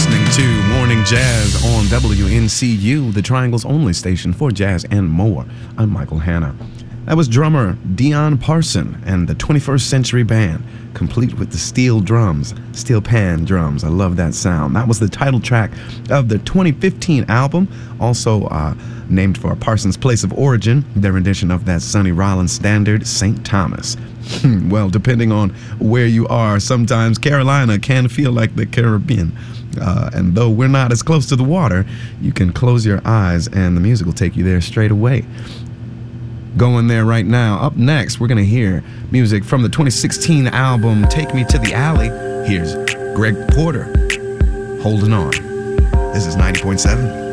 listening to Morning Jazz on WNCU, the Triangle's only station for jazz and more. I'm Michael Hanna. That was drummer Dion Parson and the 21st Century Band, complete with the steel pan drums. I love that sound. That was the title track of the 2015 album, also named for Parsons' place of origin, their rendition of that Sonny Rollins standard, St. Thomas. Well, depending on where you are, sometimes Carolina can feel like the Caribbean. And though we're not as close to the water, you can close your eyes and the music will take you there straight away. Going there right now. Up next, we're going to hear music from the 2016 album Take Me to the Alley. Here's Greg Porter, Holding On. This is 90.7.